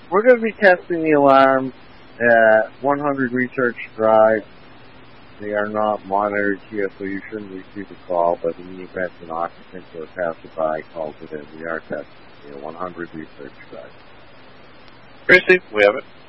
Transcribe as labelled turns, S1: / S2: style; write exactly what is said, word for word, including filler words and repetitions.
S1: we're going to be testing the alarms at one hundred Research Drive. They are not monitored here, so you shouldn't receive a call, but in the event an occupant or passerby calls it in, we are testing here, one hundred Research Drive.
S2: Christy, we have it.